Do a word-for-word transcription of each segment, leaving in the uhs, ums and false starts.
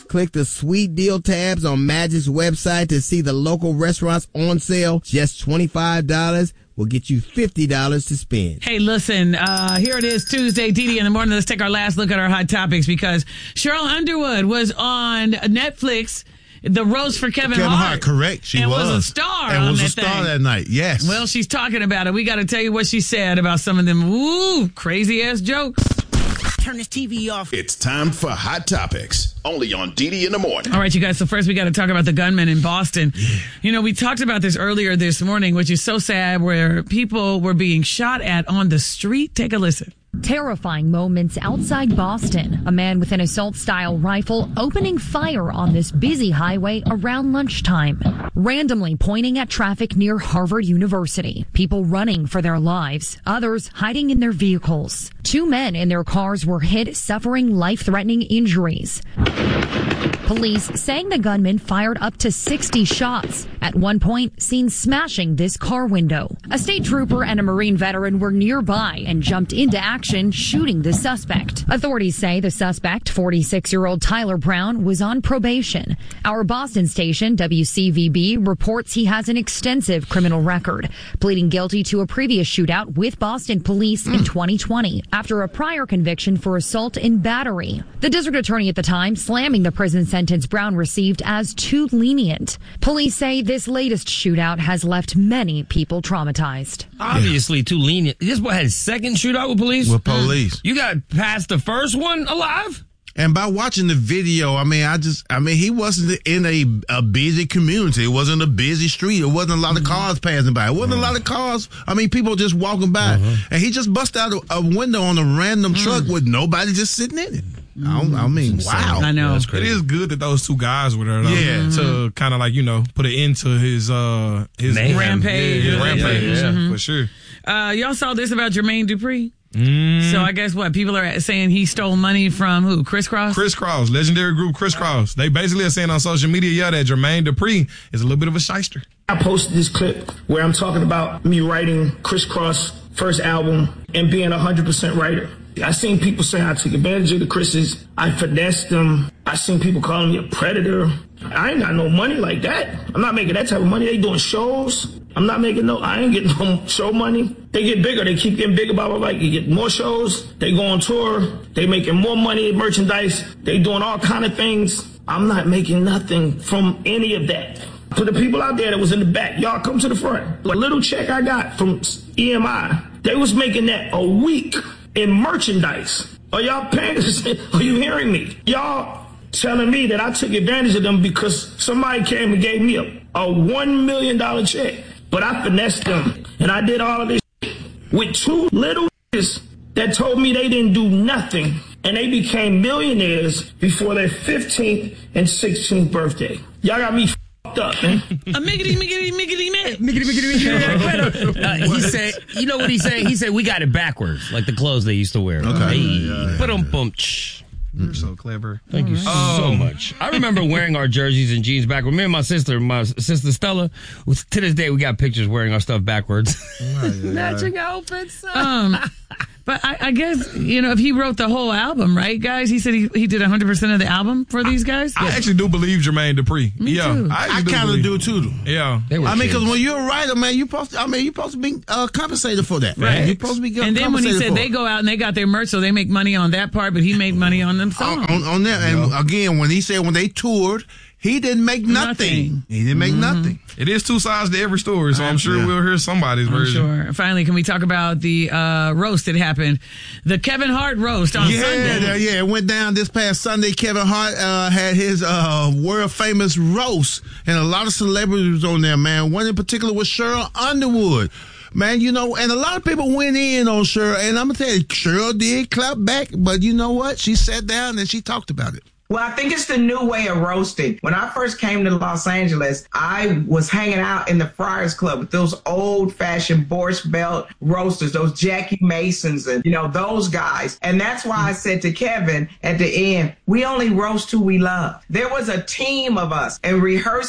Click the sweet deal tabs on Magic's website to see the local restaurants on sale. Just twenty-five dollars will get you fifty dollars to spend. Hey, listen, uh, here it is, Tuesday, D D in the morning. Let's take our last look at our hot topics because Cheryl Underwood was on Netflix. The roast for Kevin, Kevin Hart. Hart, correct. She and was. was a star and on was that a star thing. that night, yes. Well, she's talking about it. We got to tell you what she said about some of them ooh, crazy-ass jokes. Turn this T V off. It's time for Hot Topics, only on D D in the morning. All right, you guys. So first we got to talk about the gunman in Boston. Yeah. You know, we talked about this earlier this morning, which is so sad, where people were being shot at on the street. Take a listen. Terrifying moments outside Boston. A man with an assault-style rifle opening fire on this busy highway around lunchtime, randomly pointing at traffic near Harvard University. People running for their lives, others hiding in their vehicles. Two men in their cars were hit, suffering life-threatening injuries. Police saying the gunman fired up to sixty shots. At one point, seen smashing this car window. A state trooper and a Marine veteran were nearby and jumped into action, shooting the suspect. Authorities say the suspect, forty-six-year-old Tyler Brown, was on probation. Our Boston station, W C V B, reports he has an extensive criminal record, pleading guilty to a previous shootout with Boston police mm. in twenty twenty after a prior conviction for assault and battery. The district attorney at the time slamming the prison sentence Brown received as too lenient. Police say this latest shootout has left many people traumatized. Obviously too lenient. This boy had his second shootout with police? With police. You got past the first one alive? And by watching the video, I mean, I just, I mean, he wasn't in a, a busy community. It wasn't a busy street. It wasn't a lot of cars passing by. It wasn't mm. a lot of cars. I mean, people just walking by. Uh-huh. And he just busted out a, a window on a random mm. truck with nobody just sitting in it. I, don't, I mean, wow. I know. That's crazy. It is good that those two guys were there, though. Yeah. Mm-hmm. To kind of like, you know, put an end to his, uh, his rampage. Yeah, his rampage, yeah, yeah, mm-hmm. for sure. Uh, y'all saw this about Jermaine Dupri? Mm. So I guess what people are saying he stole money from who? Criss Cross? Criss Cross, legendary group Criss Cross. They basically are saying on social media, yeah, that Jermaine Dupri is a little bit of a shyster. I posted this clip where I'm talking about me writing Criss Cross first album and being a hundred percent writer. I seen people saying I took advantage of the Chris's. I finessed them. I seen people calling me a predator. I ain't got no money like that. I'm not making that type of money. They doing shows. I'm not making no, I ain't getting no show money. They get bigger. They keep getting bigger, blah, blah, blah. You get more shows. They go on tour. They making more money, merchandise. They doing all kind of things. I'm not making nothing from any of that. For the people out there that was in the back, y'all come to the front. A little check I got from E M I, they was making that a week in merchandise. Are y'all paying attention? Are you hearing me? Y'all telling me that I took advantage of them because somebody came and gave me a, a one million dollars check. But I finessed them, and I did all of this with two little that told me they didn't do nothing, and they became millionaires before their fifteenth and sixteenth birthday. Y'all got me f***ed up, man. A miggity, miggity, miggity, man. Miggity, miggity, miggity. uh, he said, you know what he said? He said, we got it backwards, like the clothes they used to wear. Okay. Hey, yeah, yeah, put 'em yeah. bump. You're so clever. Thank you so much. I remember wearing our jerseys and jeans backwards. Me and my sister, my sister Stella, to this day we got pictures wearing our stuff backwards. Oh, yeah. Matching outfits. Um, but I, I guess, you know, if he wrote the whole album, right, guys? He said he, he did one hundred percent of the album for these guys? I, I actually do believe Jermaine Dupri. Me yeah, too. I, I kind of do too. Yeah. I mean, because when you're a writer, man, you supposed to, I mean, you supposed to be uh, compensated for that. Right. You're supposed to be And then when he said for they it. go out and they got their merch, so they make money on that part, but he made money on them songs. On, on, on that. And Yeah. again, when he said when they toured, he didn't make nothing. Nothing. He didn't make Mm-hmm. nothing. It is two sides to every story, so I'm sure Yeah. we'll hear somebody's I'm version. sure. Finally, can we talk about the uh, roast that happened? The Kevin Hart roast on Yeah, Sunday. uh, yeah, it went down this past Sunday. Kevin Hart uh, had his uh, world famous roast, and a lot of celebrities on there, man. One in particular was Cheryl Underwood. Man, you know, and a lot of people went in on Cheryl, and I'm going to tell you, Cheryl did clap back, but you know what? She sat down and she talked about it. Well, I think it's the new way of roasting. When I first came to Los Angeles, I was hanging out in the Friars Club with those old-fashioned Borscht Belt roasters, those Jackie Masons and, you know, those guys. And that's why I said to Kevin at the end, we only roast who we love. There was a team of us and rehearsing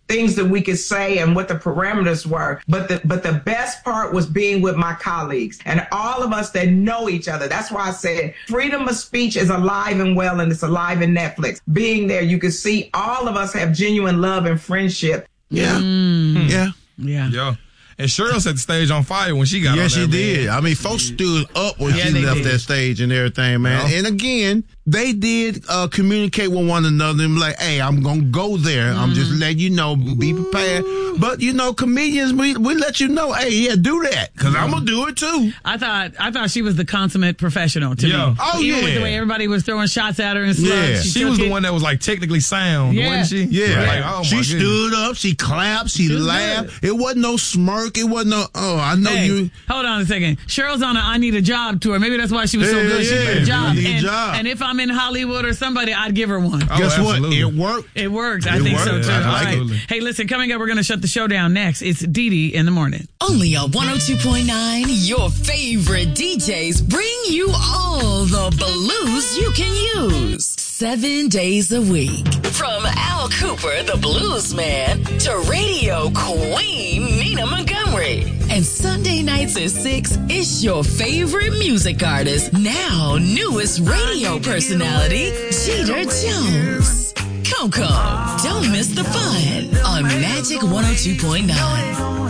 things that we could say and what the parameters were. But the but the best part was being with my colleagues and all of us that know each other. That's why I said freedom of speech is alive and well, and it's alive in Netflix. Being there, you can see all of us have genuine love and friendship. Yeah. Mm. Yeah. Yeah. Yeah. And Cheryl set the stage on fire when she got yeah, on she there, did. man. I mean, folks stood up when Yeah, she they left did. that stage and everything, man. Yeah. And again, they did uh, communicate with one another and be like, hey, I'm going to go there. I'm just letting you know, be prepared. But, you know, comedians, we, we let you know, hey, yeah, do that, because I'm going to do it too. I thought I thought she was the consummate professional to Yeah. me. Oh, Even yeah. with the way everybody was throwing shots at her and slugs. Yeah. She took was the it. one that was like technically sound, Yeah. wasn't she? Yeah, Like, oh my she goodness. stood up, she clapped, she, She was laughed. It wasn't no smirk. It wasn't no, oh, I know Hey, you. hold on a second. Cheryl's on a I Need a Job tour. Maybe that's why she was so Yeah, good. She yeah, got a job. I need a and, job. and if I'm in Hollywood or somebody, I'd give her one. Oh, Guess what? absolutely. It worked. It worked. I It think so worked. too. I All like right. it. Hey, listen, coming up, we're going to shut the show down next. It's Dee Dee in the morning. Only on one oh two point nine, your favorite D Js bring you all the blues you can use. Seven days a week. From Al Cooper, the blues man, to radio queen Nina Montgomery. And Sunday nights at six, it's your favorite music artist, now newest radio personality, Jeter Jones. Coco, don't miss the fun on Magic one oh two point nine.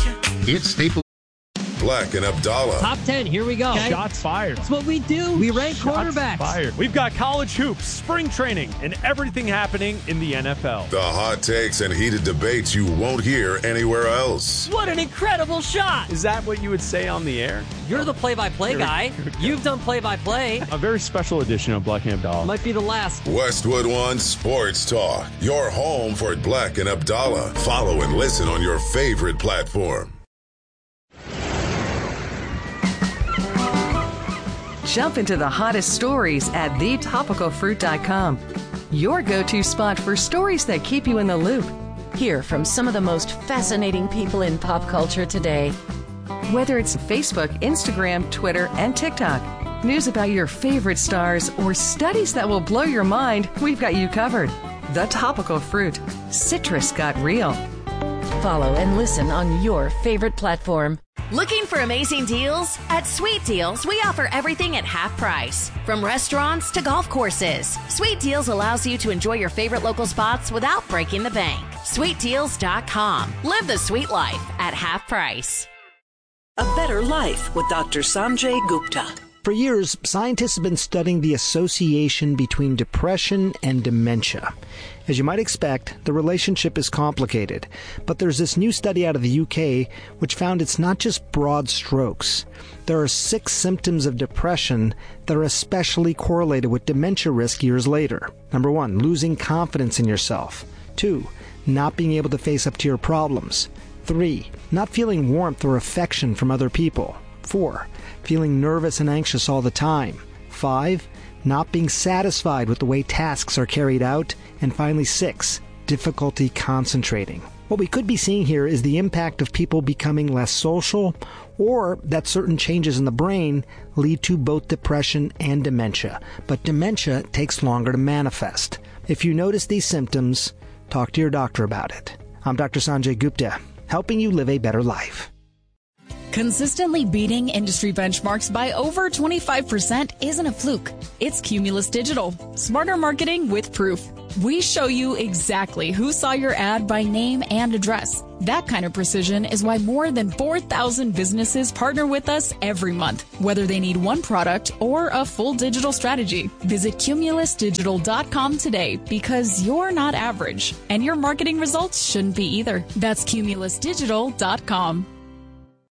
It's Staple. Black and Abdallah. Top ten, here we go. Okay. Shots fired. That's what we do. We rank Shots quarterbacks. Fired. We've got college hoops, spring training, and everything happening in the N F L. The hot takes and heated debates you won't hear anywhere else. What an incredible shot. Is that what you would say on the air? You're the play-by-play Here we- guy. here we go. You've done play-by-play. A very special edition of Black and Abdallah. Might be the last. Westwood One Sports Talk. Your home for Black and Abdallah. Follow and listen on your favorite platform. Jump into the hottest stories at the topical fruit dot com. Your go-to spot for stories that keep you in the loop. Hear from some of the most fascinating people in pop culture today. Whether it's Facebook, Instagram, Twitter, and TikTok, news about your favorite stars, or studies that will blow your mind, we've got you covered. The Topical Fruit. Citrus got real. Follow and listen on your favorite platform. Looking for amazing deals? At Sweet Deals, we offer everything at half price. From restaurants to golf courses, Sweet Deals allows you to enjoy your favorite local spots without breaking the bank. sweet deals dot com. Live the sweet life at half price. A Better Life with Doctor Sanjay Gupta. For years, scientists have been studying the association between depression and dementia. As you might expect, the relationship is complicated, but there's this new study out of the U K which found it's not just broad strokes. There are six symptoms of depression that are especially correlated with dementia risk years later. Number one, losing confidence in yourself. Two, not being able to face up to your problems. Three, not feeling warmth or affection from other people. Four, feeling nervous and anxious all the time. Five, not being satisfied with the way tasks are carried out. And finally, six, difficulty concentrating. What we could be seeing here is the impact of people becoming less social, or that certain changes in the brain lead to both depression and dementia. But dementia takes longer to manifest. If you notice these symptoms, talk to your doctor about it. I'm Doctor Sanjay Gupta, helping you live a better life. Consistently beating industry benchmarks by over twenty-five percent isn't a fluke. It's Cumulus Digital. Smarter marketing with proof. We show you exactly who saw your ad by name and address. That kind of precision is why more than four thousand businesses partner with us every month, whether they need one product or a full digital strategy. Visit cumulus digital dot com today, because you're not average, and your marketing results shouldn't be either. That's cumulus digital dot com.